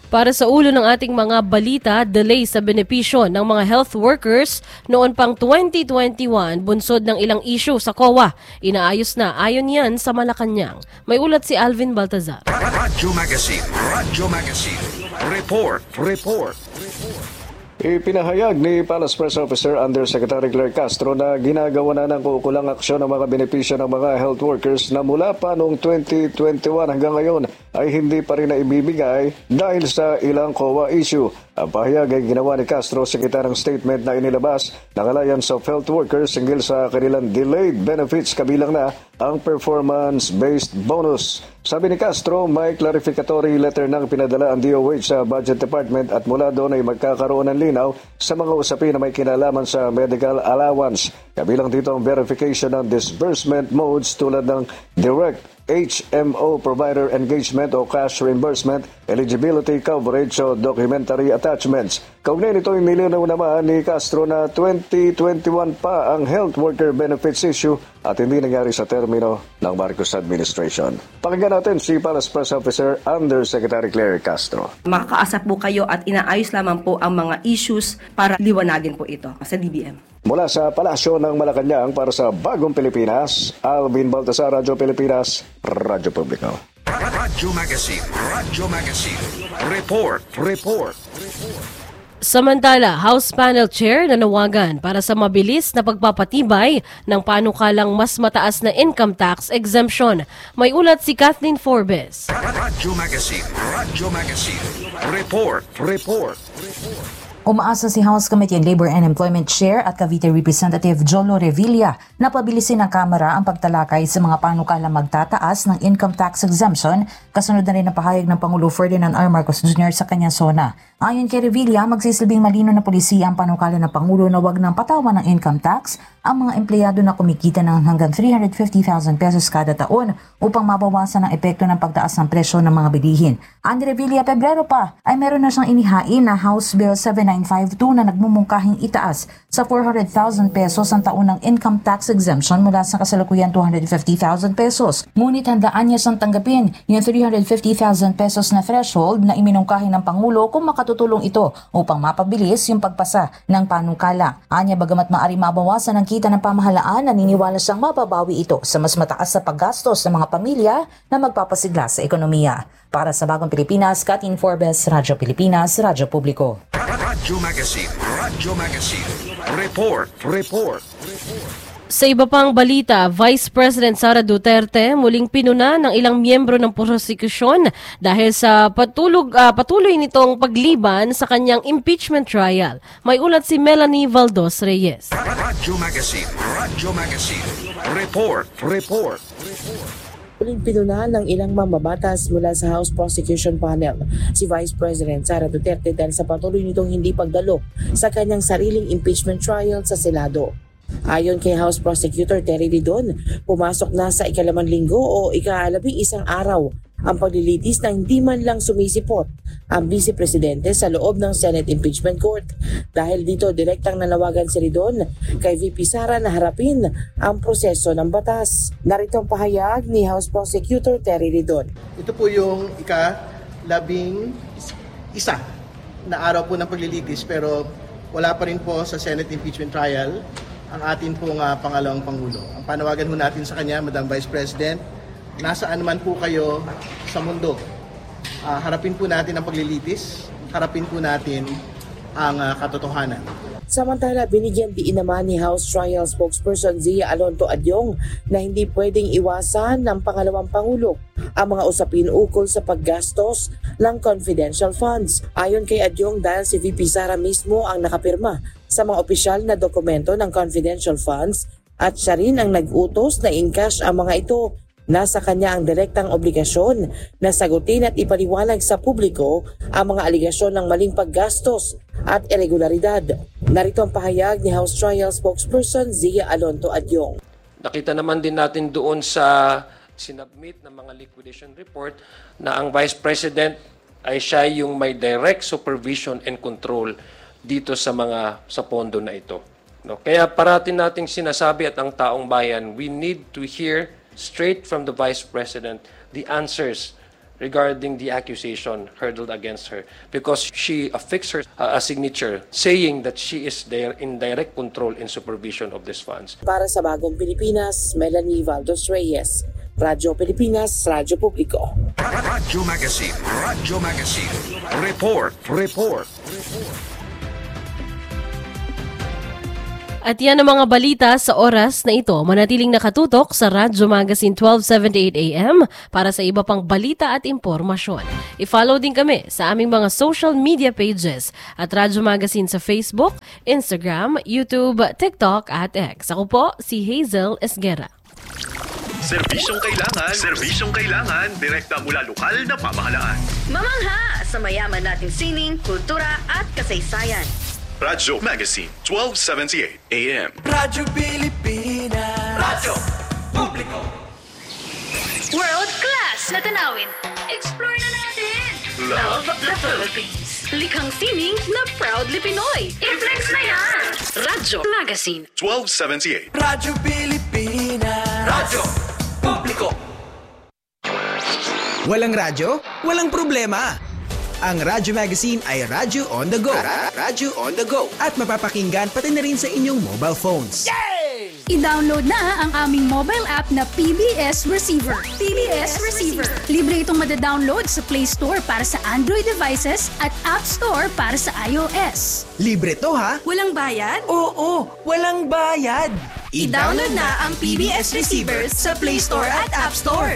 Para sa ulo ng ating mga balita, delay sa benepisyo ng mga health workers noon pang 2021, bunsod ng ilang issue sa COA. Inaayos na ayon yan sa Malacanang. May ulat si Alvin Baltazar. Radyo Magazine. Report. Ipinahayag ni Palace Press Officer Undersecretary Claire Castro na ginagawa na ng kukulang aksyon ng mga benepisyo ng mga health workers na mula pa noong 2021 hanggang ngayon ay hindi pa rin naibibigay dahil sa ilang COA issue. Ang pahayag ay ginawa ni Castro sa kita ng statement na inilabas ng Alliance of Health Workers hinggil sa kanilang delayed benefits kabilang na ang performance-based bonus. Sabi ni Castro, may clarificatory letter nang pinadala ang DOH sa Budget Department at mula doon ay magkakaroon ng linaw sa mga usapin na may kinalaman sa medical allowance. Kabilang dito ang verification ng disbursement modes tulad ng direct HMO provider engagement o cash reimbursement, eligibility coverage o documentary attachments. Kaugnay nito ay nilinaw naman ni Castro na 2021 pa ang health worker benefits issue at hindi nangyari sa termino ng Marcos administration. Pakinggan natin si Palace Press Officer Undersecretary Claire Castro. Makakaasap po kayo at inaayos lamang po ang mga issues para liwanagin po ito sa DBM. Mula sa Palasyo ng Malacanang para sa Bagong Pilipinas, Alvin Baltazar, Radyo Pilipinas, Radyo Publiko. Radyo Magazine. Report. Samantala, House Panel Chair nanawagan para sa mabilis na pagpapatibay ng panukalang mas mataas na income tax exemption. May ulat si Kathleen Forbes. Radyo Magazine. Report. Umaasa si House Committee on Labor and Employment Chair at Cavite Representative Jolo Revilla na pabilisin ng Kamara ang pagtalakay sa mga panukalang magtataas ng income tax exemption, kasunod na rin ang pahayag ng Pangulo Ferdinand R. Marcos Jr. sa kanyang sona. Ayon kay Revilla, magsisilbing malino na polisiya ang panukala ng Pangulo na wag ng patawan ng income tax ang mga empleyado na kumikita ng hanggang 350,000 pesos kada taon upang mabawasan ang epekto ng pagtaas ng presyo ng mga bilihin. Ang Revilla, Pebrero pa ay meron na siyang inihain na House Bill 7952 na nagmumungkahing itaas sa 400,000 pesos ang taon ng income tax exemption mula sa kasalukuyan 250,000 pesos. Ngunit handaan niya siyang tanggapin yung 350,000 pesos na threshold na iminungkahi ng Pangulo kung makatutulong ito upang mapabilis yung pagpasa ng panukala. Anya, bagamat maari mabawasan ang kita ng pamahalaan, naniniwala siyang mababawi ito sa mas mataas na paggastos ng mga pamilya na magpapasigla sa ekonomiya. Para sa Bagong Pilipinas, Kathleen Forbes, Radyo Pilipinas, Radyo Publiko. Radyo Magazine. Report. Sa iba pang balita, Vice President Sara Duterte muling pinuna ng ilang miyembro ng prosekusyon dahil sa patuloy nitong pagliban sa kanyang impeachment trial. May ulat si Melanie Valdos Reyes. Radyo Magazine. Report. Muling pinunahan ng ilang mambabatas mula sa House Prosecution Panel si Vice President Sara Duterte dahil sa patuloy nitong hindi pagdalo sa kanyang sariling impeachment trial sa Senado. Ayon kay House Prosecutor Terry Didon, pumasok na sa ika-5 linggo o ika-11 araw ang paglilitis na hindi man lang sumisipot ang Vice Presidente sa loob ng Senate Impeachment Court. Dahil dito, direktang nanawagan si Didon kay VP Sara na harapin ang proseso ng batas. Narito ang pahayag ni House Prosecutor Terry Didon. Ito po yung ika-11 na araw po ng paglilitis pero wala pa rin po sa Senate Impeachment Trial ang atin pong pangalawang Pangulo. Ang panawagan po natin sa kanya, Madam Vice President, nasaan man po kayo sa mundo, harapin po natin ang paglilitis, harapin po natin ang katotohanan. Samantala, binigyan diin naman ni House Trial Spokesperson Zia Alonto Adyong na hindi pwedeng iwasan ng pangalawang Pangulo ang mga usapin ukol sa paggastos ng confidential funds. Ayon kay Adyong, dahil si VP Sara mismo ang nakapirma sa mga opisyal na dokumento ng confidential funds at siya rin ang nag-utos na in-cash ang mga ito. Nasa kanya ang direktang obligasyon na sagutin at ipaliwanag sa publiko ang mga aligasyon ng maling paggastos at irregularidad. Narito ang pahayag ni House Trial Spokesperson Zia Alonto Adyong. Nakita naman din natin doon sa sinubmit ng mga liquidation report na ang Vice President ay siya yung may direct supervision and control dito sa pondo na ito. No? Kaya parati nating sinasabi at ang taong bayan, we need to hear straight from the Vice President the answers regarding the accusation hurled against her because she affixed her a signature saying that she is there in direct control and supervision of these funds. Para sa Bagong Pilipinas, Melanie Valdos Reyes, Radyo Pilipinas, Radyo Publiko. Radyo Magazine. Radyo Magazine. Report. At yan ang mga balita sa oras na ito. Manatiling nakatutok sa Radyo Magazine 1278 AM para sa iba pang balita at impormasyon. I-follow din kami sa aming mga social media pages at Radyo Magazine sa Facebook, Instagram, YouTube, TikTok at X. Ako po si Hazel Esguera. Serbisyong kailangan, direkta mula lokal na pamahalaan. Mamangha sa mayaman nating sining, kultura at kasaysayan. Radyo Magazine 1278 AM. Radyo Pilipinas. Radyo Publiko. World class na tanawin. Explore na natin. Love the Philippines. Likhang sining na proudly Pinoy. I-flex na yan. Radyo Magazine 1278. Radyo Pilipinas. Radyo Publiko. Walang radyo? Walang problema. Ang Radyo Magazine ay Radyo on the go. Radyo on the go. At mapapakinggan pati na rin sa inyong mobile phones. Yay! I-download na ang aming mobile app na PBS Receiver. PBS Receiver. Libre itong madadownload sa Play Store para sa Android devices at App Store para sa iOS. Libre to ha? Walang bayad? Oo, walang bayad. I-download na ang PBS Receiver sa Play Store at App Store.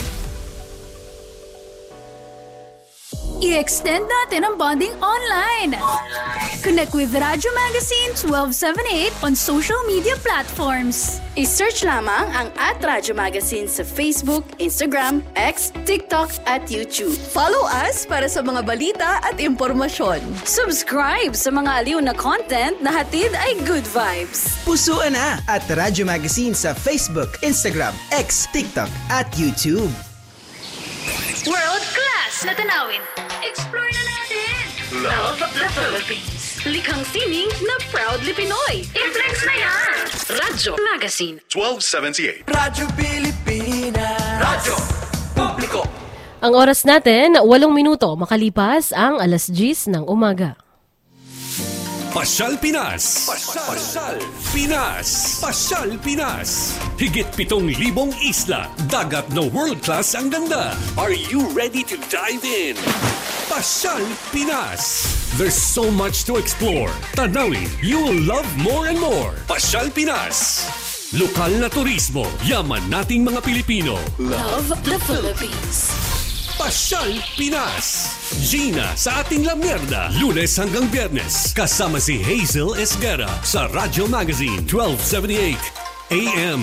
I-extend natin ang bonding online. Connect with Radyo Magazine 1278 on social media platforms. I-search lamang ang @Radyo Magazine sa Facebook, Instagram, X, TikTok at YouTube. Follow us para sa mga balita at impormasyon. Subscribe sa mga aliw na content na hatid ay good vibes. Pusuan na at Radyo Magazine sa Facebook, Instagram, X, TikTok at YouTube. World class na tanawin. Explore na natin. Love the Philippines. Likhang sining na proudly Pinoy. I-flex na yan. Radyo Magazine 1278. Radyo Pilipinas. Radyo Publiko. Ang oras natin, 8 minuto makalipas ang 10:00 ng umaga. Pasyal Pinas. Pasyal Pinas. Pasyal Pinas. Higit 7,000 isla. Dagat na world class ang ganda. Are you ready to dive in? Pasyal Pinas. There's so much to explore. Tanawin, you will love more and more. Pasyal Pinas. Lokal na turismo. Yaman nating mga Pilipino. Love the Philippines. Pasyal Pinas. Gina sa ating La Mierda. Lunes hanggang Biyernes. Kasama si Hazel Esguera sa Radyo Magazine 1278 AM.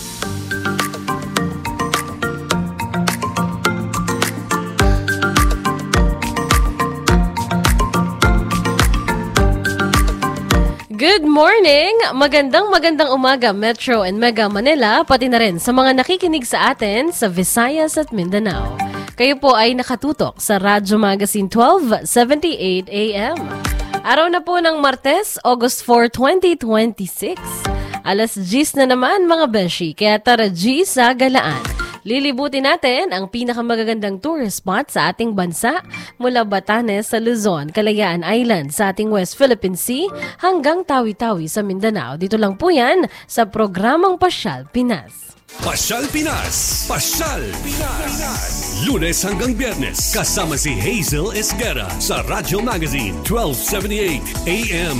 Good morning! Magandang umaga Metro and Mega Manila, pati na rin sa mga nakikinig sa atin sa Visayas at Mindanao. Kayo po ay nakatutok sa Radyo Magazine 1278 AM. Araw na po ng Martes, August 4, 2026. 10:00 na naman mga beshi, kaya tara G sa galaan. Lilibutin natin ang pinakamagagandang tourist spot sa ating bansa mula Batanes sa Luzon, Kalayaan Island sa ating West Philippine Sea hanggang Tawi-Tawi sa Mindanao. Dito lang po yan sa programang Pasyal Pinas. Pasyal Pinas. Pasyal Pinas. Lunes hanggang Biyernes. Kasama si Hazel Esguera sa Radyo Magazine 1278 AM.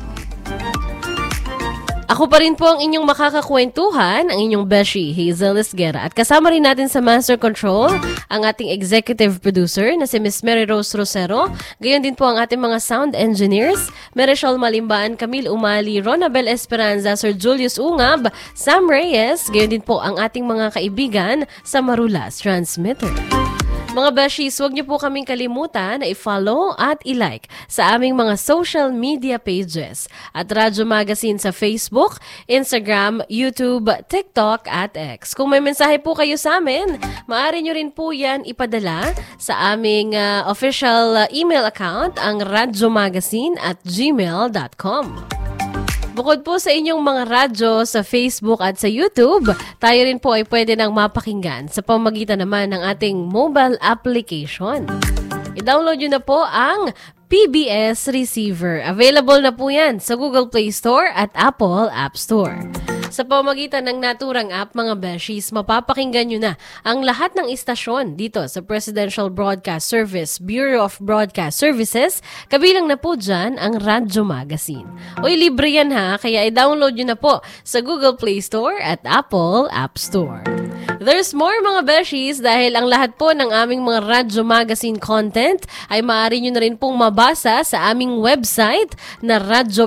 Ako pa rin po ang inyong makakakwentuhan, ang inyong beshi, Hazel Esguera. At kasama rin natin sa Master Control ang ating executive producer na si Miss Mary Rose Rosero. Gayon din po ang ating mga sound engineers, Merishol Malimbaan, Camille Umali, Ronabel Esperanza, Sir Julius Ungab, Sam Reyes. Gayon din po ang ating mga kaibigan sa Marulas Transmitter. Mga beshies, huwag niyo po kaming kalimutan na i-follow at i-like sa aming mga social media pages at Radyo Magazine sa Facebook, Instagram, YouTube, TikTok at X. Kung may mensahe po kayo sa amin, maaari niyo rin po yan ipadala sa aming official email account, ang radyomagazine@gmail.com. Bukod po sa inyong mga radyo sa Facebook at sa YouTube, tayo rin po ay pwede nang mapakinggan sa pamamagitan naman ng ating mobile application. I-download nyo na po ang PBS Receiver. Available na po yan sa Google Play Store at Apple App Store. Sa pamamagitan ng naturang app, mga beshies, mapapakinggan nyo na ang lahat ng istasyon dito sa Presidential Broadcast Service, Bureau of Broadcast Services, kabilang na po dyan ang Radyo Magazine. Uy, libre yan ha, kaya i-download nyo na po sa Google Play Store at Apple App Store. There's more mga beshies dahil ang lahat po ng aming mga Radyo Magazine content ay maaari nyo na rin pong mabasa sa aming website na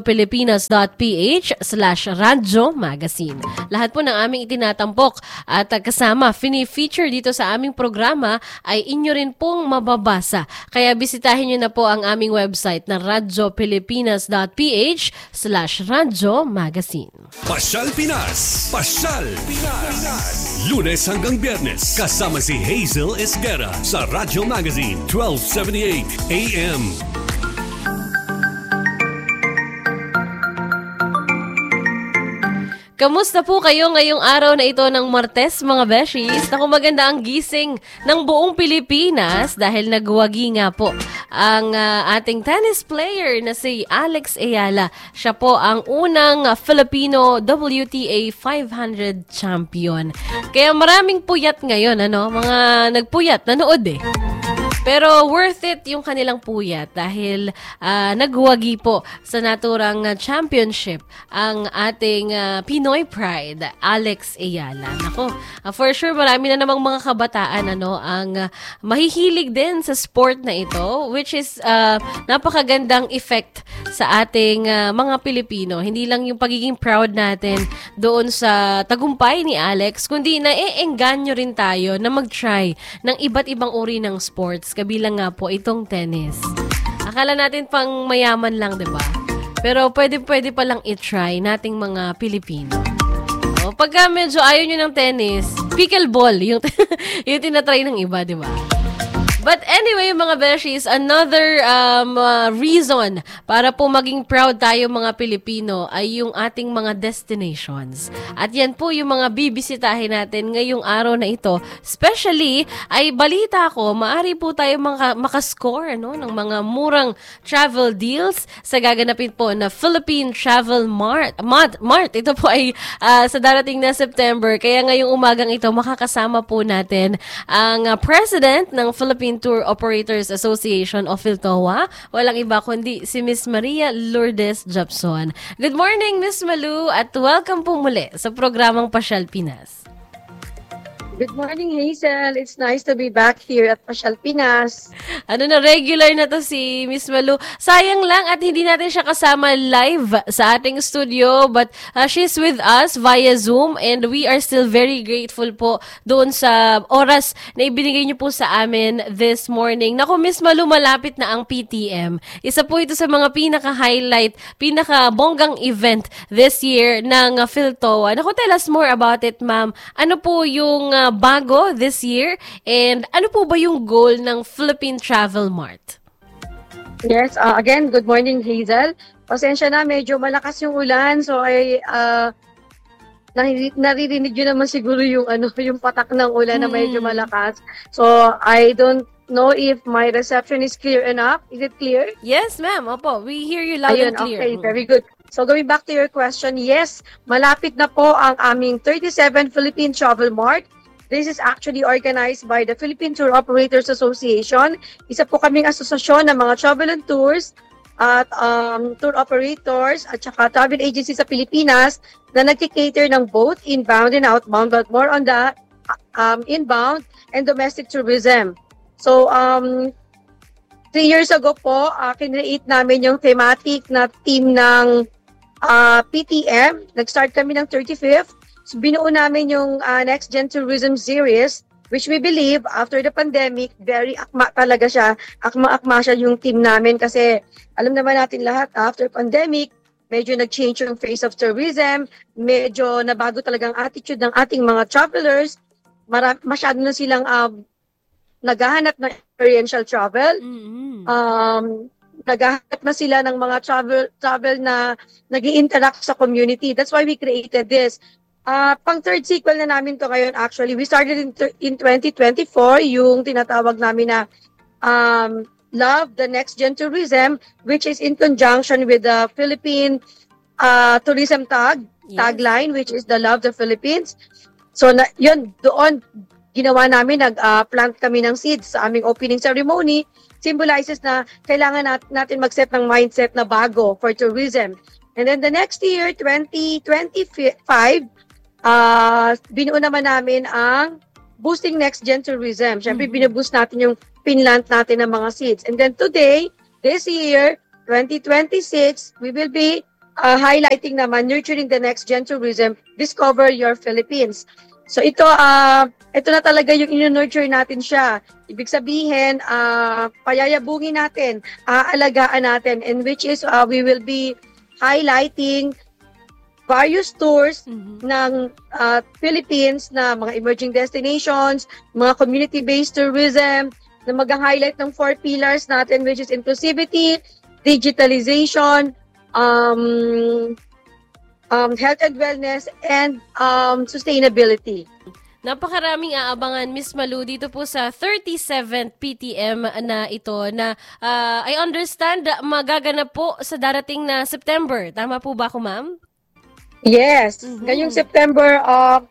radiopilipinas.ph/Radyo Magazine. Lahat po ng aming itinatampok at kasama fini-feature dito sa aming programa ay inyo rin pong mababasa. Kaya bisitahin nyo na po ang aming website na radiopilipinas.ph/Radyo Magazine. Pasyal Pinas! Pasyal Pinas! Lunes hanggang Biyernes, kasama si Hazel Esguerra sa Radyo Magazine 1278 AM. Kamusta po kayo ngayong araw na ito ng Martes, mga beshies? Naku, maganda ang gising ng buong Pilipinas dahil nagwagi nga po ang ating tennis player na si Alex Ayala. Siya po ang unang Filipino WTA 500 champion. Kaya maraming puyat ngayon, mga nagpuyat, nanood eh. Pero worth it yung kanilang puyat dahil nagwagi po sa naturang championship ang ating Pinoy Pride, Alex Ayala. Nako, for sure marami na namang mga kabataan ang mahihilig din sa sport na ito, which is napakagandang effect sa ating mga Pilipino. Hindi lang yung pagiging proud natin doon sa tagumpay ni Alex, kundi na-engganyo rin tayo na mag-try ng iba't ibang uri ng sports. Kabilang nga po itong tennis. Akala natin pang mayaman lang, di ba? Pero pwede palang i-try nating mga Pilipino. Pagka medyo ayaw nyo ng tennis, pickleball, yung tinatry ng iba, di ba? But anyway, mga beshies, another reason para po maging proud tayo mga Pilipino ay yung ating mga destinations. At yan po yung mga bibisitahin natin ngayong araw na ito. Especially, ay balita ko, maaari po tayo makascore ng mga murang travel deals sa gaganapin po na Philippine Travel Mart. Ito po ay sa darating na September. Kaya ngayong umagang ito, makakasama po natin ang President ng Philippine Tour Operators Association of PhilToa. Walang iba kundi si Miss Maria Lourdes Japson. Good morning, Miss Malu, at welcome po muli sa programang Pasyal Pinas. Good morning, Hazel. It's nice to be back here at Pasyal Pinas. Regular na to si Miss Malu. Sayang lang at hindi natin siya kasama live sa ating studio, but she's with us via Zoom and we are still very grateful po doon sa oras na ibinigay niyo po sa amin this morning. Naku, Miss Malu, malapit na ang PTM. Isa po ito sa mga pinaka-highlight, pinaka-bonggang event this year ng PhilToa. Naku, tell us more about it, ma'am. Ano po yung bago this year and ano po ba yung goal ng Philippine Travel Mart? Yes, again, good morning, Hazel. Pasensya na, medyo malakas yung ulan, so ay naririnig nyo naman siguro yung yung patak ng ulan na medyo malakas. So I don't know if my reception is clear enough. Is it clear? Yes, ma'am. Opo, we hear you loud and clear. Okay, very good. So going back to your question, yes, malapit na po ang aming 37 Philippine Travel Mart. This is actually organized by the Philippine Tour Operators Association. Isa po kaming asosasyon ng mga travel and tours at tour operators at saka travel agencies sa Pilipinas na nag-cater ng both inbound and outbound, but more on the inbound and domestic tourism. So, 3 years ago po, kinreate namin yung thematic na team ng PTM. Nag-start kami ng 35th. So, binuo namin yung Next Gen Tourism Series, which we believe, after the pandemic, very akma talaga siya. Akma-akma siya yung team namin kasi alam naman natin lahat, after pandemic, medyo nag-change yung face of tourism, medyo nabago talagang attitude ng ating mga travelers, masyado na silang naghahanap ng experiential travel. naghahanap na sila ng mga travel na nag-i-interact sa community. That's why we created this. Pang third sequel na namin to ngayon actually. We started in 2024, yung tinatawag namin na Love the Next Gen Tourism, which is in conjunction with the Philippine tourism tagline, which is the Love the Philippines. So yun, doon ginawa namin, nag-plant kami ng seeds sa aming opening ceremony. Symbolizes na kailangan natin mag-set ng mindset na bago for tourism. And then the next year, 2025, binuo naman namin ang Boosting Next Gen Tourism. Siyempre, binuboost natin yung pinlant natin ng mga seeds. And then today, this year, 2026, we will be highlighting naman, nurturing the next gen tourism, discover your Philippines. So ito na talaga yung ino-nurture natin siya. Ibig sabihin, payayabungin natin, aalagaan natin, and which is we will be highlighting various tours ng Philippines na mga emerging destinations, mga community-based tourism, na mag-highlight ng 4 pillars natin, which is inclusivity, digitalization, health and wellness, and sustainability. Napakaraming aabangan, Miss Malu, dito po sa 37th PTM na ito na I understand magaganap po sa darating na September. Tama po ba ako, ma'am? Yes. Ngayong September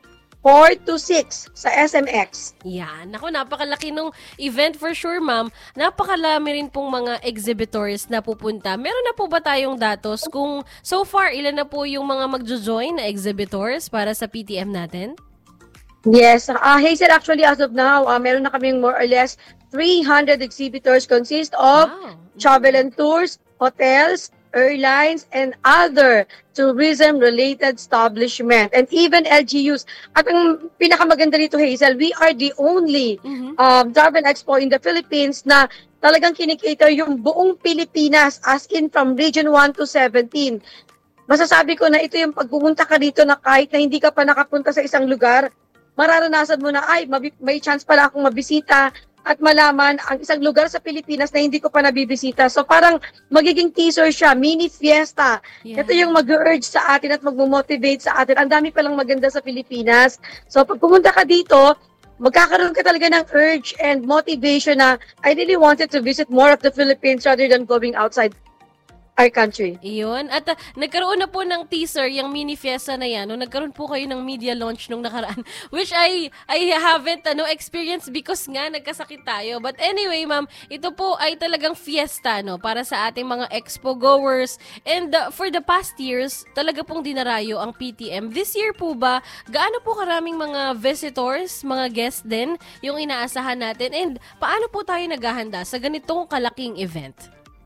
4 to 6 sa SMX. Yan. Naku, napakalaki nung event for sure, ma'am. Napakalami rin pong mga exhibitors na pupunta. Meron na po ba tayong datos kung so far ilan na po yung mga magjo-join na exhibitors para sa PTM natin? Yes. Hazel, actually, as of now, meron na kaming more or less 300 exhibitors consist of travel and tours, hotels, airlines, and other tourism-related establishment, and even LGUs. At ang pinakamaganda dito, Hazel, we are the only travel expo in the Philippines na talagang kinikater yung buong Pilipinas, as in from Region 1 to 17. Masasabi ko na ito yung pagpupunta ka dito na kahit na hindi ka pa nakapunta sa isang lugar, mararanasan mo na, may chance pala akong mabisita at malaman ang isang lugar sa Pilipinas na hindi ko pa nabibisita. So parang magiging teaser siya, mini fiesta. Yeah. Ito yung mag-urge sa atin at mag-motivate sa atin. Ang dami palang maganda sa Pilipinas. So pag pumunta ka dito, magkakaroon ka talaga ng urge and motivation na I really wanted to visit more of the Philippines rather than going outside our country. Iyon. At nagkaroon na po ng teaser, yung mini fiesta na yan. Nagkaroon po kayo ng media launch nung nakaraan, which I haven't experience because nga nagkasakit tayo. But anyway, ma'am, ito po ay talagang fiesta para sa ating mga expo goers. And for the past years, talaga pong dinarayo ang PTM. This year po ba, gaano po karaming mga visitors, mga guests din yung inaasahan natin? And paano po tayo naghahanda sa ganitong kalaking event?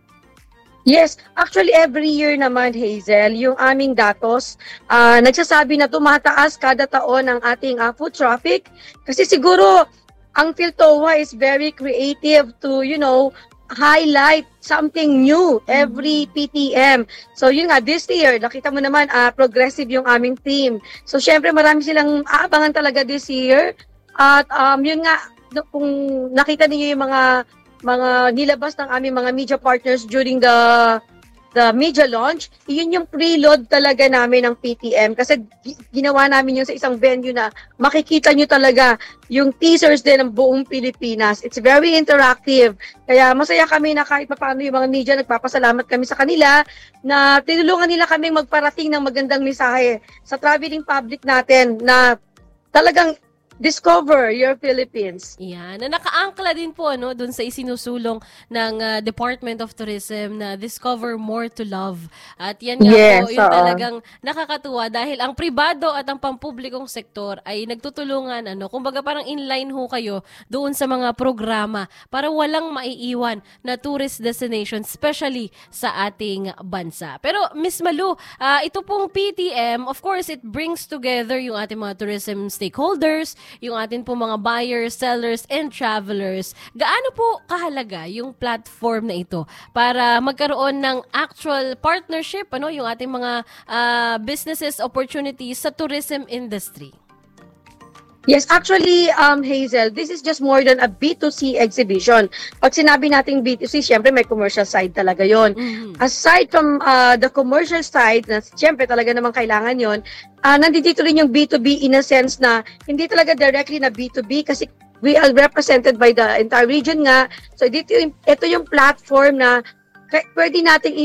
Yes, actually every year naman, Hazel, yung aming datos, nagsasabi na tumataas kada taon ang ating food traffic. Kasi siguro, ang PhilTOA is very creative to, highlight something new every PTM. So yun nga, this year, nakita mo naman, progressive yung aming team. So syempre marami silang aabangan talaga this year. At yun nga, kung nakita niyo yung mga nilabas ng aming mga media partners during the media launch, yun yung preload talaga namin ng PTM kasi ginawa namin yun sa isang venue na makikita nyo talaga yung teasers din ng buong Pilipinas. It's very interactive. Kaya masaya kami na kahit paano yung mga media, nagpapasalamat kami sa kanila na tinulungan nila kami magparating ng magandang mensahe sa traveling public natin na talagang discover your Philippines. Yan. Na nakaangkla din po dun sa isinusulong ng Department of Tourism na Discover More to Love. At yan nga po, yung talagang nakakatuwa dahil ang pribado at ang pampublikong sektor ay nagtutulungan, kumbaga parang inline ho kayo doon sa mga programa para walang maiiwan na tourist destination, especially sa ating bansa. Pero Miss Malu, ito pong PTM, of course, it brings together yung ating mga tourism stakeholders, yung atin po mga buyers, sellers, and travelers. Gaano po kahalaga yung platform na ito para magkaroon ng actual partnership, yung ating mga businesses opportunities sa tourism industry? Yes, actually, Hazel, this is just more than a B2C exhibition. Pag sinabi nating B2C, syempre may commercial side talaga yon. Aside from the commercial side, na syempre talaga naman kailangan yon, nandito rin yung B2B in a sense na hindi talaga directly na B2B kasi we are represented by the entire region nga. So ito yung platform na pwede nating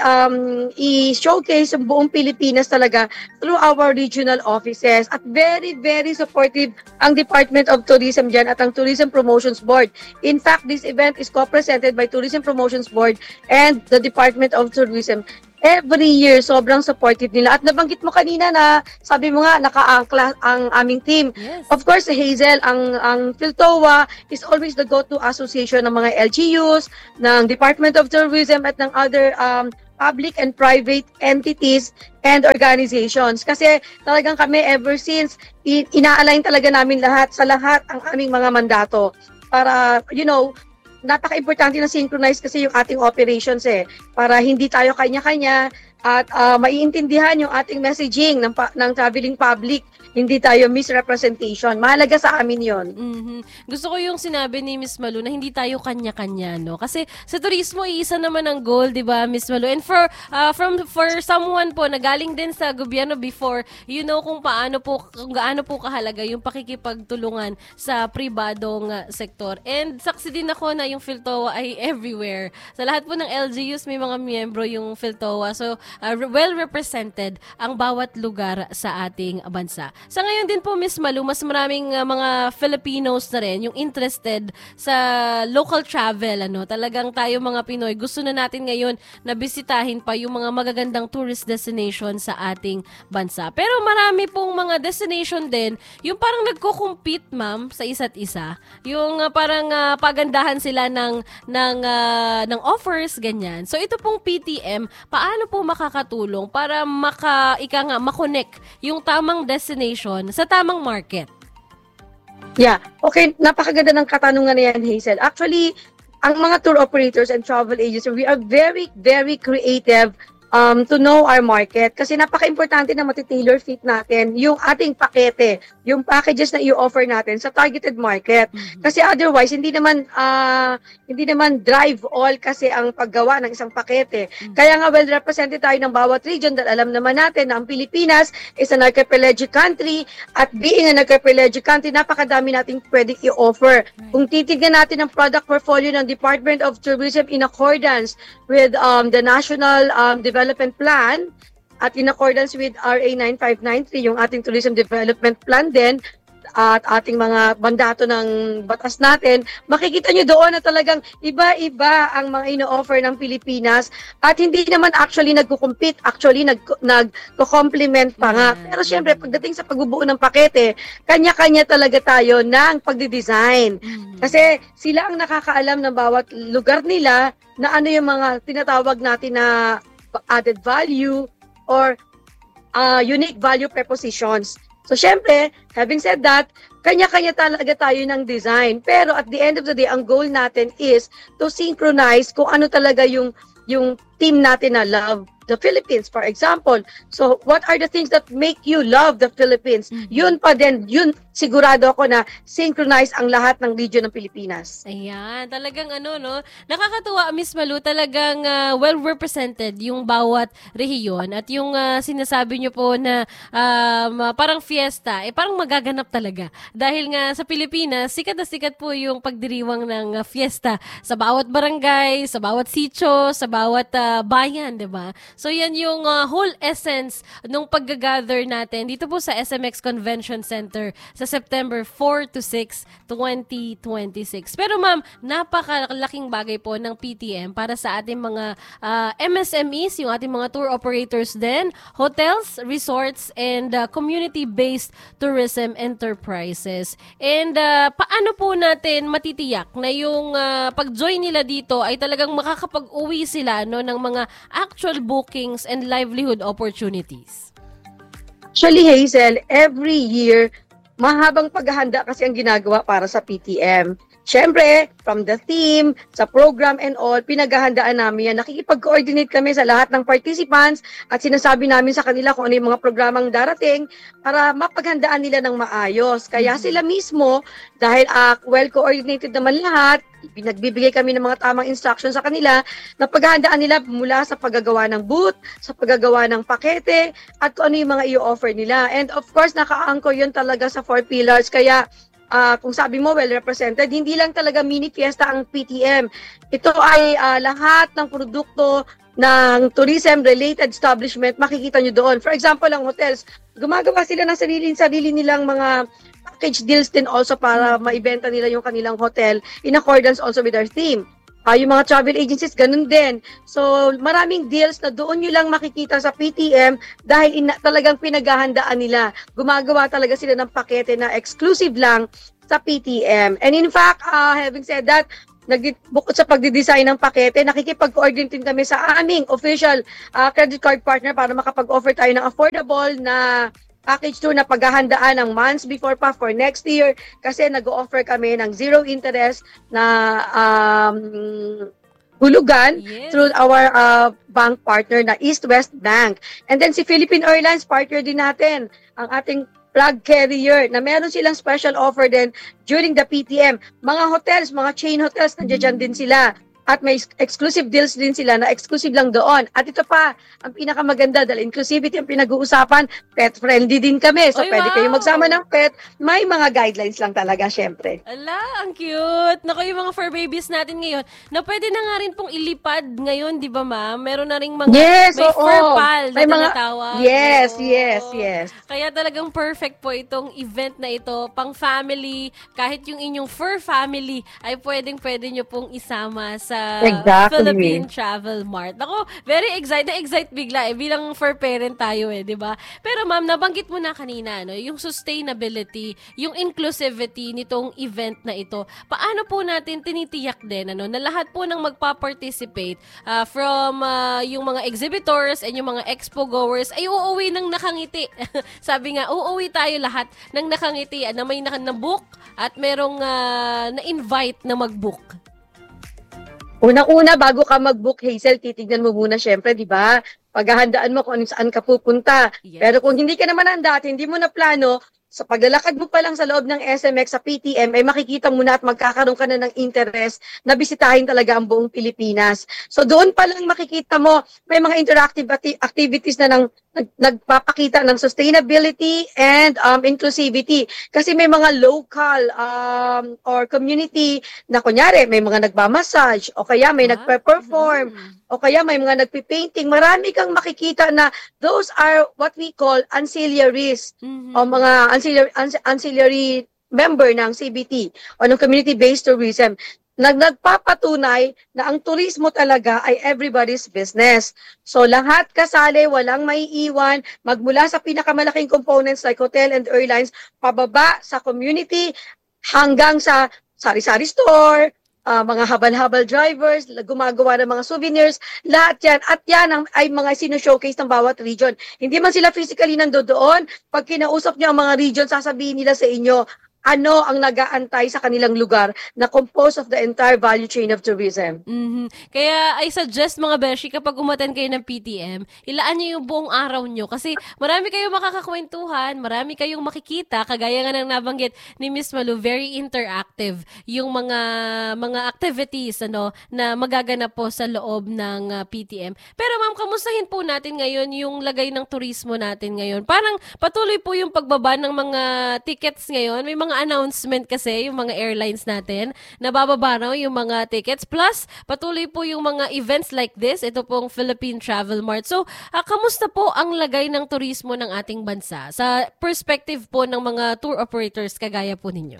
i-showcase ang buong Pilipinas talaga through our regional offices. At very, very supportive ang Department of Tourism dyan at ang Tourism Promotions Board. In fact, this event is co-presented by Tourism Promotions Board and the Department of Tourism. Every year, sobrang supportive nila. At nabanggit mo kanina na, sabi mo nga, naka-angkla ang aming team. Yes. Of course, Hazel, ang PhilTowa is always the go-to association ng mga LGUs, ng Department of Tourism at ng other public and private entities and organizations. Kasi talagang kami ever since, ina-align talaga namin lahat ang aming mga mandato para, napaka-importante na synchronize kasi yung ating operations para hindi tayo kanya-kanya at maiintindihan yung ating messaging ng traveling public. Hindi tayo misrepresentation. Mahalaga sa amin yon. Gusto ko yung sinabi ni Miss Malu na hindi tayo kanya-kanya, no? Kasi sa turismo, iisa naman ang goal, di ba, Miss Malu? And for someone po na galing din sa gobyerno before, kung gaano po kahalaga yung pakikipagtulungan sa pribadong sektor. And saksi din ako na yung PhilTowa ay everywhere. Sa lahat po ng LGUs, may mga miyembro yung PhilTowa. So, well represented ang bawat lugar sa ating bansa. Sa ngayon din po, Miss Malu, mas maraming mga Filipinos na rin yung interested sa local travel. Talagang tayo mga Pinoy, gusto na natin ngayon na bisitahin pa yung mga magagandang tourist destination sa ating bansa. Pero marami pong mga destination din, yung parang nagko-compete, ma'am, sa isa't isa. Yung parang pagandahan sila ng offers, ganyan. So ito pong PTM, paano po makakatulong para makonect yung tamang destination sa tamang market? Yeah. Okay, napakaganda ng katanungan na yan, Hazel. Actually, ang mga tour operators and travel agents, we are very, very creative to know our market kasi napaka-importante na matitailor fit natin yung ating pakete, yung packages na i-offer natin sa targeted market. Kasi otherwise, hindi naman drive all kasi ang paggawa ng isang pakete. Kaya nga well represented tayo ng bawat region dahil alam naman natin na ang Pilipinas is an archipelagic country at being an archipelagic country, napakadami nating pwedeng i-offer. Kung titignan natin ang product portfolio ng Department of Tourism in accordance with the National Development Plan at in accordance with RA 9593, yung ating Tourism Development Plan din, at ating mga mandato ng batas natin, makikita nyo doon na talagang iba-iba ang mga ino-offer ng Pilipinas at hindi naman actually nagko-compete, actually nagko-complement pa nga. Pero syempre, pagdating sa pagbubuo ng pakete, kanya-kanya talaga tayo ng pagdidesign. Kasi sila ang nakakaalam ng bawat lugar nila na ano yung mga tinatawag natin na added value or unique value propositions. So, syempre, having said that, kanya-kanya talaga tayo ng design. Pero at the end of the day, ang goal natin is to synchronize kung ano talaga yung team natin na love the Philippines, for example. So, what are the things that make you love the Philippines? Yun pa din, yun sigurado ako na synchronize ang lahat ng region ng Pilipinas. Ayan, talagang nakakatuwa, Miss Malu, talagang well represented yung bawat rehiyon at yung sinasabi nyo po na parang fiesta, parang magaganap talaga. Dahil nga sa Pilipinas, sikat na sikat po yung pagdiriwang ng fiesta sa bawat barangay, sa bawat sitio, sa bawat bayan, di ba? So yan yung whole essence nung pag-gather natin dito po sa SMX Convention Center sa September 4 to 6, 2026. Pero ma'am, napakalaking bagay po ng PTM para sa ating mga MSMEs, yung ating mga tour operators din, hotels, resorts, and community-based tourism enterprises. And paano po natin matitiyak na yung pag-join nila dito ay talagang makakapag-uwi sila ng mga actual bookings and livelihood opportunities? Actually, Hazel, every year, mahabang paghahanda kasi ang ginagawa para sa PTM. syempre, from the team, sa program and all, pinaghahandaan namin yan. Nakikipag-coordinate kami sa lahat ng participants at sinasabi namin sa kanila kung ano yung mga programang darating para mapaghandaan nila ng maayos. Kaya sila mismo, dahil well-coordinated naman lahat, nagbibigay kami ng mga tamang instructions sa kanila na paghahandaan nila mula sa paggagawa ng booth, sa paggagawa ng pakete, at kung ano yung mga i-offer nila. And of course, naka-anchor yun talaga sa 4 pillars. Kaya kung sabi mo, well represented, hindi lang talaga mini fiesta ang PTM. Ito ay lahat ng produkto ng tourism-related establishment, makikita nyo doon. For example, ang hotels, gumagawa sila ng sarili nilang mga package deals din also para maibenta nila yung kanilang hotel in accordance also with their theme. Yung mga travel agencies, ganun din. So, maraming deals na doon nyo lang makikita sa PTM dahil talagang pinaghahandaan nila. Gumagawa talaga sila ng pakete na exclusive lang sa PTM. And in fact, having said that, bukod sa pagdidesign ng pakete, nakikipag-coordinate din kami sa aming official credit card partner para makapag-offer tayo ng affordable na package tour na paghahandaan ng months before pa for next year kasi nag-o-offer kami ng zero interest na hulugan through our bank partner na East West Bank. And then si Philippine Airlines, partner din natin, ang ating flag carrier na meron silang special offer din during the PTM. Mga hotels, mga chain hotels, nandiyan din sila. At may exclusive deals din sila na exclusive lang doon. At ito pa, ang pinakamaganda dahil inclusivity ang pinag-uusapan, pet-friendly din kami. So, pwede kayong magsama ng pet. May mga guidelines lang talaga, syempre. Ala, ang cute. Naku, yung mga fur babies natin ngayon, na pwede na nga rin pong ilipad ngayon, di ba ma'am? Meron na rin mga, may fur pal na tinatawag. Yes. Kaya talagang perfect po itong event na ito, pang family, kahit yung inyong fur family, ay pwede nyo pong isama sa Philippine Travel Mart. Ako, very excited. Na-excite bigla bilang fur parent tayo di ba? Pero ma'am, nabanggit mo na kanina, yung sustainability, yung inclusivity nitong event na ito. Paano po natin tinitiyak din, na lahat po ng magpa-participate from yung mga exhibitors and yung mga expo goers ay uuwi ng nakangiti. Sabi nga, uuwi tayo lahat ng nakangiti na may na-book at merong na-invite na mag-book. Unang-una, bago ka mag-book, Hazel, titignan mo muna syempre, di ba? Paghahandaan mo kung saan ka pupunta. Yes. Pero kung hindi ka naman handa at hindi mo na plano, sa paglalakad mo pa lang sa loob ng SMX sa PTM, ay makikita mo na at magkakaroon ka na ng interest na bisitahin talaga ang buong Pilipinas. So doon pa lang makikita mo, may mga interactive activities na nagpapakita ng sustainability and inclusivity. Kasi may mga local or community na kunyari, may mga nagmamassage, o kaya may nagpe-perform, o kaya may mga nagpipainting. Marami kang makikita na those are what we call ancillaries, o mga ancillary member ng CBT o ng community-based tourism. Nagpapatunay na ang turismo talaga ay everybody's business. So lahat kasali, walang maiiwan, magmula sa pinakamalaking components like hotel and airlines, pababa sa community, hanggang sa sari-sari store, mga habal-habal drivers, gumagawa ng mga souvenirs, lahat yan. At yan ay mga sino-showcase ng bawat region. Hindi man sila physically nandoon, pag kinausap niyo ang mga region, sasabihin nila sa inyo, ano ang nag-aantay sa kanilang lugar na composed of the entire value chain of tourism. Kaya I suggest mga beshi, kapag umattend kayo ng PTM, ilaan nyo yung buong araw nyo kasi marami kayong makakakwentuhan, marami kayong makikita, kagaya nga ng nabanggit ni Miss Malu, very interactive yung mga activities na magaganap po sa loob ng PTM. Pero ma'am, kamustahin po natin ngayon yung lagay ng turismo natin ngayon? Parang patuloy po yung pagbaba ng mga tickets ngayon. May mga announcement kasi yung mga airlines natin na bababa raw yung mga tickets. Plus, patuloy po yung mga events like this. Ito pong Philippine Travel Mart. So, kamusta po ang lagay ng turismo ng ating bansa sa perspective po ng mga tour operators kagaya po ninyo?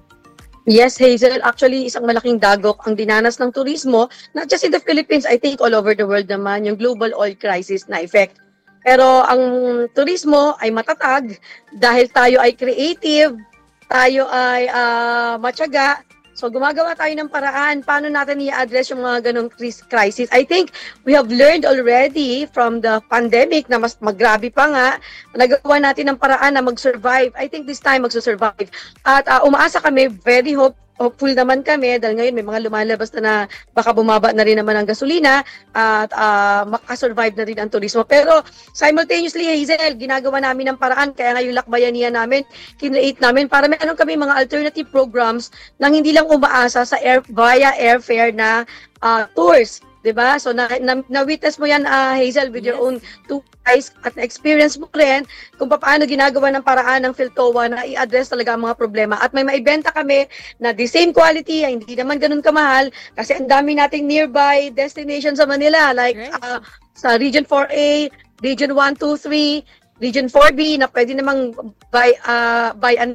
Yes, Hazel. Actually, isang malaking dagok ang dinanas ng turismo, not just in the Philippines, I think all over the world naman, yung global oil crisis na effect. Pero ang turismo ay matatag dahil tayo ay creative, tayo ay matyaga. So gumagawa tayo ng paraan paano natin i-address yung mga ganong crisis. I think we have learned already from the pandemic na mas maggrabe pa nga, nagawa natin ng paraan na mag-survive. I think this time magsusurvive. At umaasa kami, very hopeful naman kami dahil ngayon may mga lumalabas na baka bumaba na rin naman ang gasolina at makasurvive na rin ang turismo. Pero simultaneously, Hazel, ginagawa namin ng paraan. Kaya nga yung lakbayanihan namin, kinreate namin para meron kami mga alternative programs na hindi lang umaasa sa via airfare na tours. Diba? So, na-witness mo yan, Hazel, with your own two eyes at experience mo rin kung paano ginagawa ng paraan ng PhilTowa na i-address talaga ang mga problema. At may maibenta kami na the same quality, hindi naman ganun kamahal kasi ang dami nating nearby destinations sa Manila like sa Region 4A, Region 1, 2, 3, Region 4B na pwede namang via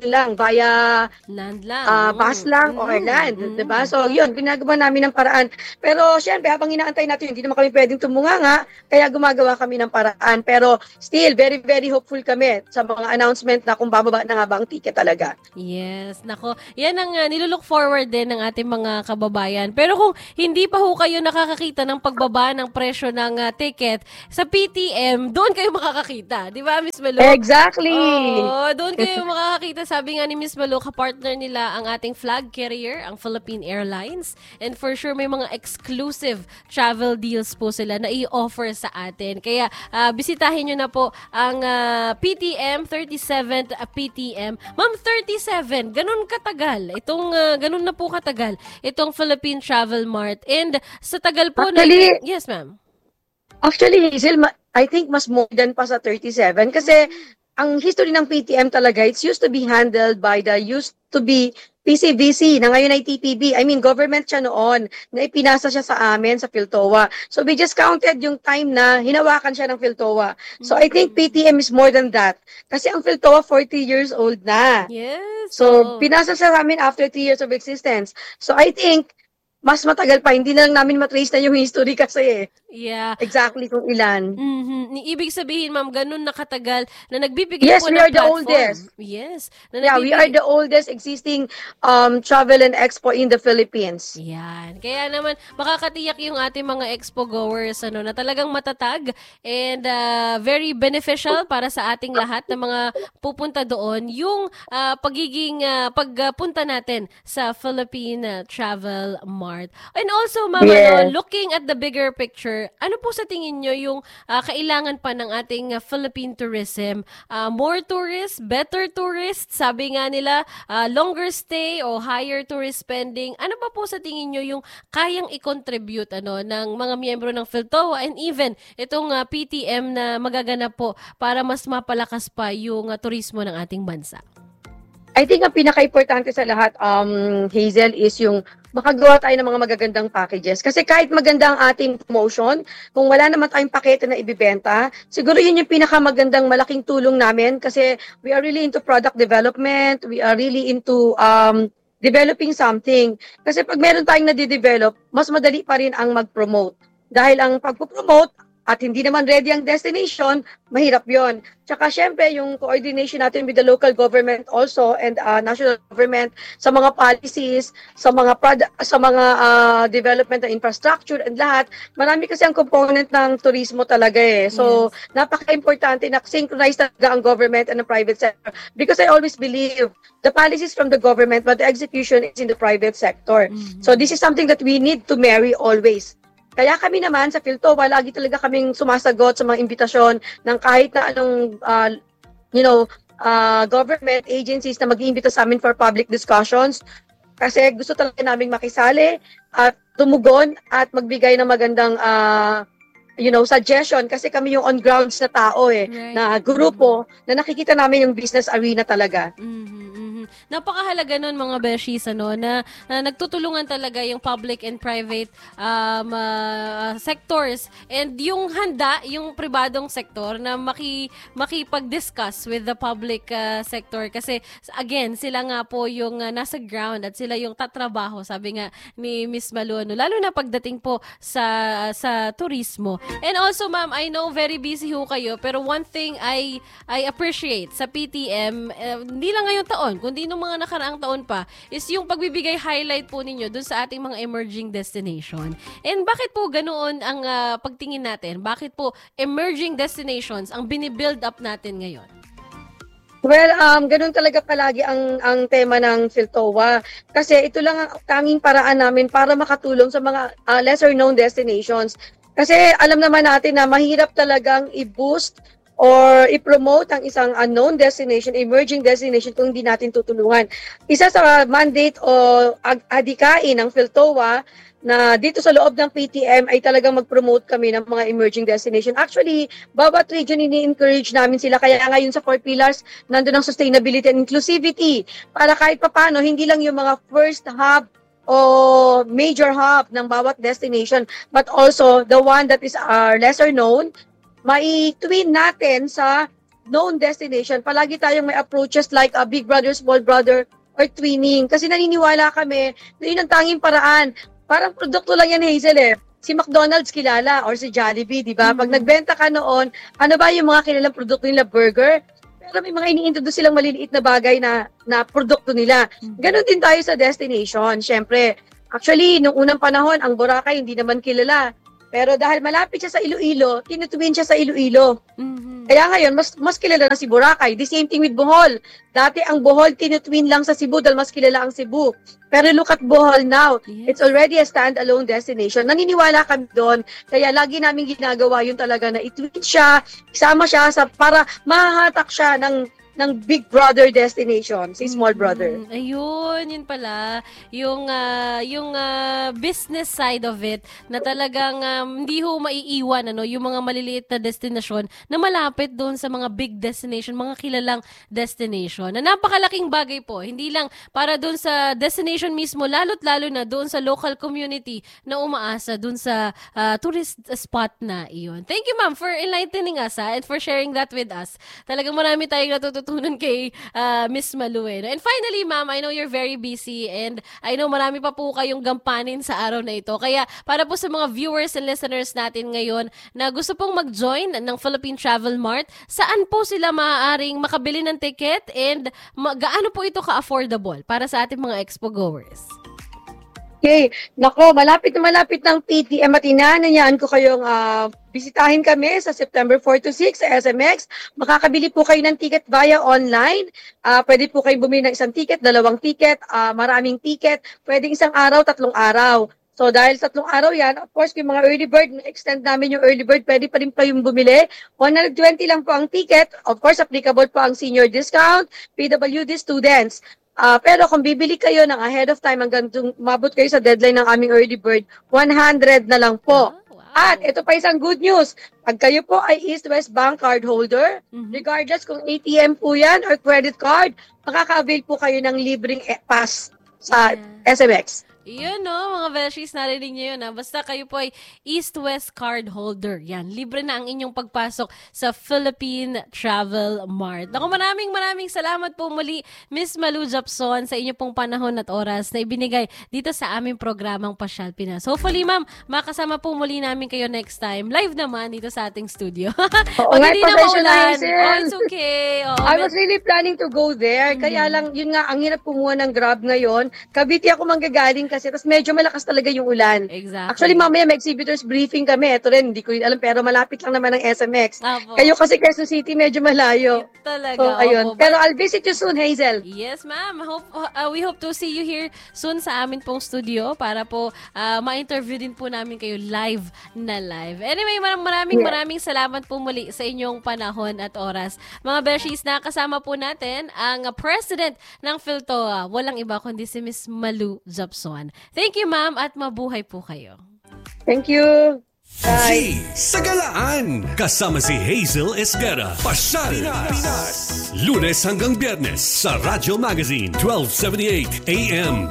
land lang, bus lang o airland, diba? So yun, ginagawa namin ng paraan. Pero syempre, habang inaantay natin, hindi naman kami pwedeng tumunganga, kaya gumagawa kami ng paraan. Pero still, very, very hopeful kami sa mga announcement na kung bababa na nga ba ang ticket talaga. Yes, nako. Yan ang nilulook forward din ng ating mga kababayan. Pero kung hindi pa ho kayo nakakakita ng pagbaba ng presyo ng ticket, sa PTM, doon kayo makakakita. Di ba? Miss Malo? Exactly! Oo, doon kayo makakakita. Sabi nga ni Miss Malo, kapartner nila ang ating flag carrier, ang Philippine Airlines. And for sure, may mga exclusive travel deals po sila na i-offer sa atin. Kaya, bisitahin nyo na po ang PTM, 37th PTM. Ma'am, 37, ganun katagal. Ganun na po katagal. Itong Philippine Travel Mart. And sa tagal po Actually, yes, ma'am. Actually, Hazel, I think mas more than pa sa 37 kasi ang history ng PTM talaga, it's used to be handled by the used to be PCVC na ngayon ay TPB. I mean, government siya noon na ipinasa siya sa amin sa PhilTowa. So we just counted yung time na hinawakan siya ng PhilTowa. So I think PTM is more than that. Kasi ang PhilTowa 40 years old na. Yes. So pinasa siya sa amin after 3 years of existence. So I think mas matagal pa, hindi na lang namin matrace na yung history kasi Yeah. exactly kung ilan. Ibig sabihin, ma'am, ganun na katagal na nagbibigay Yes, po we ng are the platform. oldest. Yes. Yeah, we are the oldest existing travel and expo in the Philippines. Yan. Kaya naman, makakatiyak yung ating mga expo goers na talagang matatag and very beneficial para sa ating lahat na mga pupunta doon yung pagpunta natin sa Philippine Travel Mart. And also, ma'am, Yes. looking at the bigger picture, ano po sa tingin nyo yung kailangan pa ng ating Philippine tourism? More tourists, better tourists, sabi nga nila, longer stay o higher tourist spending. Ano pa po sa tingin nyo yung kayang i-contribute ng mga miyembro ng PhilTowa and even itong PTM na magaganap po para mas mapalakas pa yung turismo ng ating bansa? I think ang pinaka-importante sa lahat, Hazel, is yung makagawa tayo ng mga magagandang packages. Kasi kahit maganda ang ating promotion, kung wala naman tayong pakete na ibibenta, siguro yun yung pinakamagandang malaking tulong namin kasi we are really into product development, we are really into developing something. Kasi pag meron tayong nadidevelop, mas madali pa rin ang mag-promote. Dahil ang pag-promote, at hindi naman ready ang destination, mahirap yon. Tsaka syempre, yung coordination natin with the local government also and national government sa mga policies, sa mga development ng infrastructure and lahat. Marami kasi ang component ng turismo talaga eh. So, napaka-importante na synchronize talaga ang government and the private sector. Because I always believe the policies from the government but the execution is in the private sector. So, this is something that we need to marry always. Kaya kami naman sa PhilTowa, lagi talaga kaming sumasagot sa mga imbitasyon ng kahit na anong, government agencies na mag-iimbita sa amin for public discussions. Kasi gusto talaga naming makisali at tumugon at magbigay ng magandang suggestion kasi kami yung on grounds na tao na grupo na nakikita namin yung business arena talaga. Napakahalaga nun mga beshies na nagtutulungan talaga yung public and private sectors and yung handa yung pribadong sektor na makipag-discuss with the public sector kasi again sila nga po yung nasa ground at sila yung tatrabaho, sabi nga ni Miss Malu, lalo na pagdating po sa turismo. And also ma'am, I know very busy ho kayo pero one thing I appreciate sa PTM, hindi lang ngayong taon kundi nung mga nakaraang taon pa, is yung pagbibigay highlight po ninyo dun sa ating mga emerging destination. And bakit po ganoon ang pagtingin natin? Bakit po emerging destinations ang binibuild up natin ngayon? Well, ganun talaga palagi ang tema ng PhilTowa. Kasi ito lang ang tanging paraan namin para makatulong sa mga lesser known destinations. Kasi alam naman natin na mahirap talagang i-boost or i-promote ang isang unknown destination, emerging destination kung hindi natin tutulungan. Isa sa mandate o adikain ng PhilTowa na dito sa loob ng PTM ay talagang mag-promote kami ng mga emerging destination. Actually, bawat region ini-encourage namin sila. Kaya ngayon sa 4 pillars, nandun ang sustainability and inclusivity para kahit papano, hindi lang yung mga first hub o major hub ng bawat destination, but also the one that is lesser known, mai-twin natin sa known destination. Palagi tayong may approaches like a big brother, small brother, or twinning. Kasi naniniwala kami na yun ang tanging paraan. Parang produkto lang yan, Hazel eh. Si McDonald's kilala or si Jollibee, di ba? Pag nagbenta ka noon, ano ba yung mga kilalang produkto nila? Burger? Pero may mga ini-introduce silang maliliit na bagay na produkto nila. Ganon din tayo sa destination. Siyempre, actually, nung unang panahon, ang Boracay hindi naman kilala. Pero dahil malapit siya sa Iloilo, tinutwin siya sa Iloilo. Kaya ngayon, mas kilala na si Boracay. The same thing with Bohol. Dati ang Bohol, tinutwin lang sa Cebu dahil mas kilala ang Cebu. Pero look at Bohol now. It's already a standalone destination. Naniniwala kami doon. Kaya lagi namin ginagawa yun talaga na itwin siya, isama siya para mahahatak siya ng Big Brother destination, si Small Brother. Ayun, yun pala. Yung business side of it na talagang hindi ho maiiwan yung mga maliliit na destinasyon na malapit doon sa mga big destination, mga kilalang destination. Na napakalaking bagay po. Hindi lang para doon sa destination mismo, lalo't lalo na doon sa local community na umaasa doon sa tourist spot na iyon. Thank you, ma'am, for enlightening us and for sharing that with us. Talagang marami tayong natutunan kay Miss Malu. And finally, ma'am, I know you're very busy and I know marami pa po kayong gampanin sa araw na ito. Kaya para po sa mga viewers and listeners natin ngayon na gusto pong mag-join ng Philippine Travel Mart, saan po sila maaaring makabili ng ticket and gaano po ito ka-affordable para sa ating mga expo goers? Okay. Nako, malapit ng PTM at inanayaan ko kayong bisitahin kami sa September 4 to 6 sa SMX. Makakabili po kayo ng ticket via online. Pwede po kayo bumili ng isang ticket, 2 ticket, maraming ticket. Pwede 1 araw, 3 araw. So dahil 3 araw yan, of course, yung mga early bird, extend namin yung early bird, pwede pa rin pa yung bumili. 120 lang po ang ticket. Of course, applicable po ang senior discount, PWD students. Pero kung bibili kayo ng ahead of time hanggang mabot kayo sa deadline ng aming early bird, 100 na lang po. Wow. At ito pa isang good news. Pag kayo po ay East-West Bank card holder, regardless kung ATM po yan or credit card, makaka-avail po kayo ng libreng pass sa SMX. Yun, no, mga Velshis, narinig niyo yun. Basta kayo po ay East-West card holder. Yan, libre na ang inyong pagpasok sa Philippine Travel Mart. Ako, maraming salamat po muli, Miss Malu Japson, sa inyong pong panahon at oras na ibinigay dito sa aming programang Pasyal Pinas. Hopefully, ma'am, makasama po muli namin kayo next time. Live naman dito sa ating studio. Pag hindi na maulan. It's okay. I was really planning to go there. Kaya lang, yun nga, ang hirap kumuha ng Grab ngayon. Cavite ako manggagaling kasi tapos medyo malakas talaga yung ulan. Exactly. Actually, mamaya may exhibitors briefing kami. Ito rin, hindi ko alam, pero malapit lang naman ang SMX. Apo. Kayo kasi Quezon City, medyo malayo. Talaga. So, ayun. Pero I'll visit you soon, Hazel. Yes, ma'am. We hope to see you here soon sa amin pong studio para po ma-interview din po namin kayo live na live. Anyway, maraming salamat po muli sa inyong panahon at oras. Mga Beshies, nakasama po natin ang President ng PhilTowa. Walang iba kundi si Miss Malu Japson. Thank you, ma'am, at mabuhay po kayo. Thank you. Bye. Sa Galaan, kasama si Hazel Esguerra. Pasyal Pinas. Lunes hanggang Biyernes sa Radyo Magazine 1278 AM.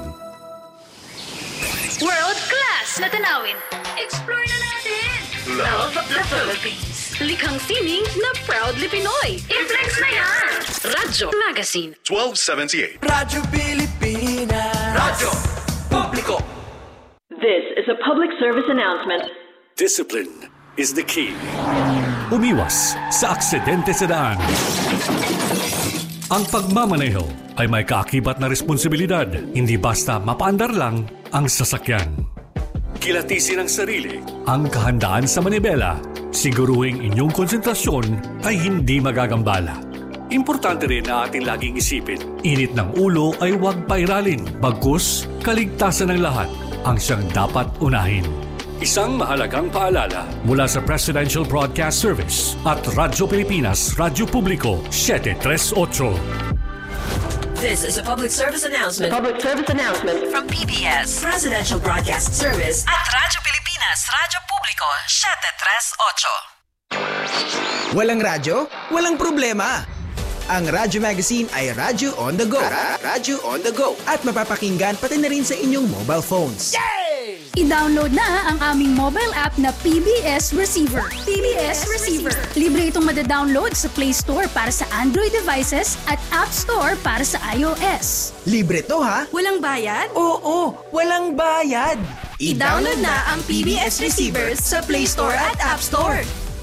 World class na tanawin. Explore na natin. Love the Philippines. Likhang sining na proudly Pinoy. I-flex na yan. Radyo Magazine 1278. Radyo Pilipinas. Radyo Publiko. This is a public service announcement. Discipline is the key. Umiwas sa aksidente sa daan. Ang pagmamaneho ay may kaakibat na responsibilidad. Hindi basta mapaandar lang ang sasakyan. Kilatisin ang sarili, ang kahandaan sa manibela. Siguruhing inyong konsentrasyon ay hindi magagambala. Importante rin na ating laging isipin, init ng ulo ay huwag pairalin. Bagkus, kaligtasan ng lahat ang siyang dapat unahin. Isang mahalagang paalala mula sa Presidential Broadcast Service at Radyo Pilipinas, Radyo Publiko, 738. This is a public service announcement. From PBS, Presidential Broadcast Service at Radyo Pilipinas, Radyo Publiko, 738. Walang radyo? Walang problema. Ang Radyo Magazine ay Radyo on the Go. Radyo on the Go. At mapapakinggan pati na rin sa inyong mobile phones. Yay! I-download na ang aming mobile app na PBS Receiver. PBS Receiver. Libre itong madadownload sa Play Store para sa Android devices at App Store para sa iOS. Libre to ha? Walang bayad? Oo, walang bayad. I-download na ang PBS Receiver sa Play Store at App Store.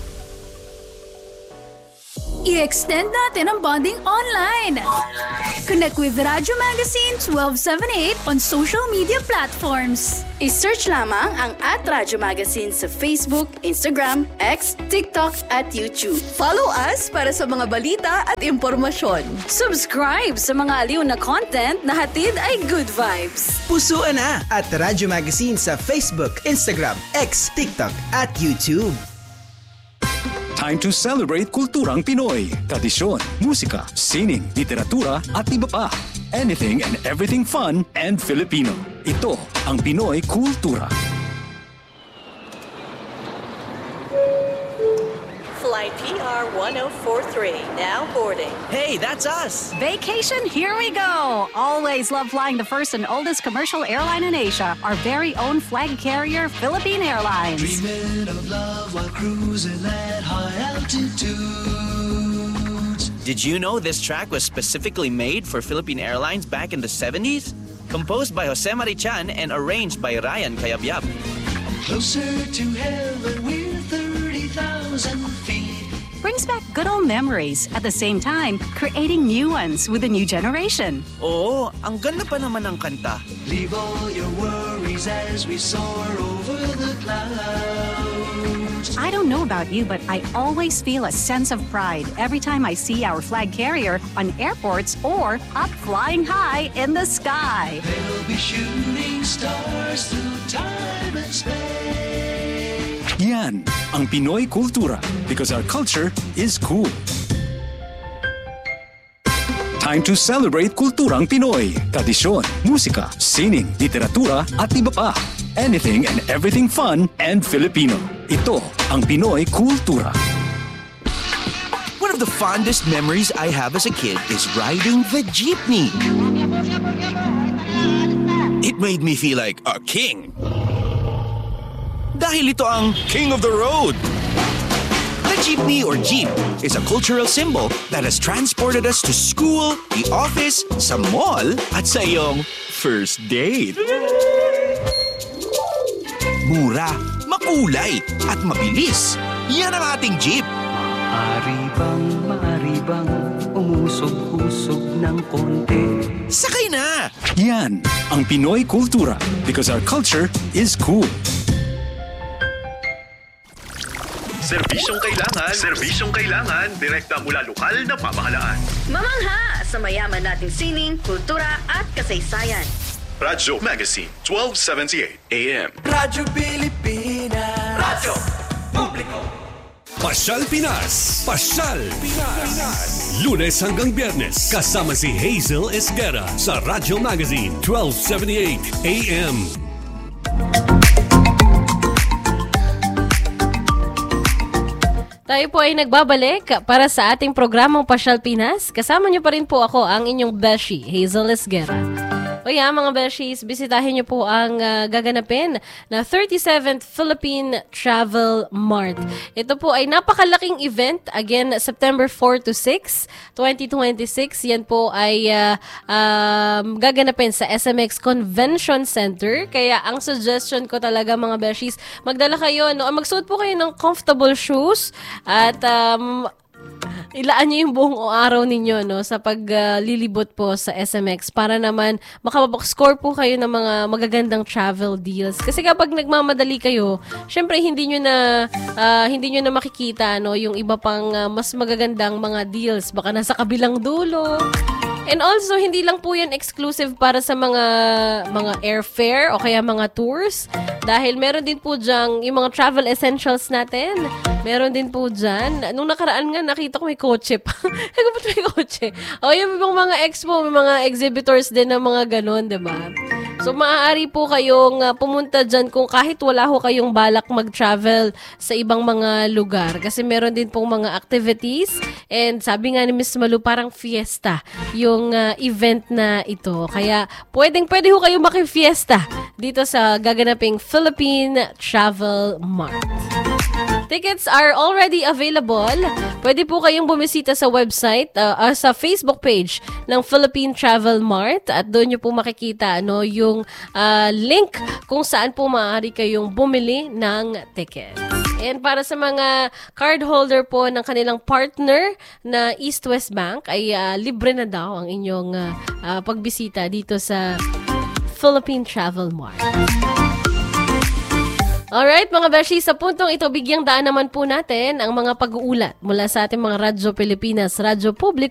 I-extend natin ang bonding online. Connect with Radyo Magazine 1278 on social media platforms. I-search lamang ang @Radyo Magazine sa Facebook, Instagram, X, TikTok at YouTube. Follow us para sa mga balita at impormasyon. Subscribe sa mga aliw na content na hatid ay good vibes. Pusuan na at Radyo Magazine sa Facebook, Instagram, X, TikTok at YouTube. Time to celebrate kulturang Pinoy. Tradisyon, musika, sining, literatura at iba pa. Anything and everything fun and Filipino. Ito ang Pinoy Kultura. Flight PR 1043, now boarding. Hey, that's us! Vacation, here we go! Always love flying the first and oldest commercial airline in Asia, our very own flag carrier, Philippine Airlines. Dreaming of love while cruising at high altitudes. Did you know this track was specifically made for Philippine Airlines back in the 70s? Composed by Jose Marichan and arranged by Ryan Cayabyab. Closer to heaven with 30,000 feet. Brings back good old memories, at the same time, creating new ones with a new generation. Oo, ang ganda pa naman ng kanta. Leave all your worries as we soar over the clouds. I don't know about you, but I always feel a sense of pride every time I see our flag carrier on airports or up flying high in the sky. They'll be shooting stars through time and space. Yan ang Pinoy Kultura because our culture is cool. Time to celebrate kulturang Pinoy. Tradisyon, musika, sining, literatura at iba pa. Anything and everything fun and Filipino. Ito ang Pinoy Kultura. One of the fondest memories I have as a kid is riding the jeepney. It made me feel like a king. Dahil ito ang King of the Road. The jeepney or jeep is a cultural symbol that has transported us to school, the office, sa mall, at sa iyong first date. Mura, makulay, at mabilis. Yan ang ating jeep. Maaari bang umusog-usog ng konti? Sakay na! Yan ang Pinoy Kultura because our culture is cool. Serbisyong kailangan, direkta mula lokal na pamahalaan. Mamangha sa mayaman nating sining, kultura at kasaysayan. Radyo Magazine, 1278 AM. Radyo Pilipinas. Radyo Publiko. Pasyal Pinas. Pasyal Pinas. Lunes hanggang Biyernes, kasama si Hazel Esguerra sa Radyo Magazine, 1278 AM. Tayo po ay nagbabalik para sa ating programang Pasyal Pinas. Kasama niyo pa rin po ako, ang inyong Beshi, Hazel Esguerra. O yan, mga Beshis, bisitahin niyo po ang gaganapin na 37th Philippine Travel Mart. Ito po ay napakalaking event. Again, September 4 to 6, 2026. Yan po ay gaganapin sa SMX Convention Center. Kaya ang suggestion ko talaga, mga Beshis, magdala kayo, magsuot po kayo ng comfortable shoes at ilaan nyo yung buong araw ninyo no, sa paglilibot po sa SMX para naman makapag-score po kayo ng mga magagandang travel deals. Kasi kapag nagmamadali kayo, syempre hindi nyo na makikita no, yung iba pang mas magagandang mga deals. Baka nasa kabilang dulo. And also, hindi lang po yan exclusive para sa mga airfare o kaya mga tours. Dahil meron din po dyan yung mga travel essentials natin. Meron din po dyan. Nung nakaraan nga, nakita ko may kotse pa. Ba't may kotse? O, yung mga expo, may mga exhibitors din ng mga ganon, diba? So, maaari po kayong pumunta dyan kung kahit wala ho kayong balak mag-travel sa ibang mga lugar. Kasi meron din pong mga activities. And sabi nga ni Ms. Malu, parang fiesta yung event na ito. Kaya, pwede ho kayong makifiesta dito sa gaganaping Philippine Travel Mart. Tickets are already available. Pwede po kayong bumisita sa website, sa Facebook page ng Philippine Travel Mart at doon nyo po makikita yung link kung saan po maaari kayong bumili ng tickets. And para sa mga card holder po ng kanilang partner na East West Bank ay libre na daw ang inyong pagbisita dito sa Philippine Travel Mart. Alright, mga beshi, sa puntong ito, bigyang daan naman po natin ang mga pag-uulat mula sa ating mga Radyo Pilipinas, Radyo Publiko,